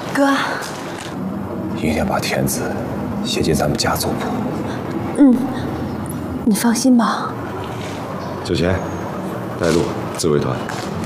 哥， 一定要把田子写进咱们家族谱。 嗯，你放心吧。 小钱，带路，自卫团。